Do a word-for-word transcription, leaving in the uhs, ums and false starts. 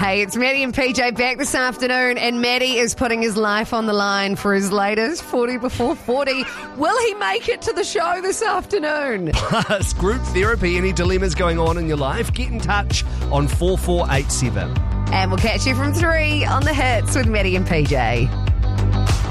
Hey, it's Maddie and P J back this afternoon, and Maddie is putting his life on the line for his latest forty before forty. Will he make it to the show this afternoon? Plus, group therapy, any dilemmas going on in your life, get in touch on four four eight seven. And we'll catch you from three on the hits with Maddie and P J.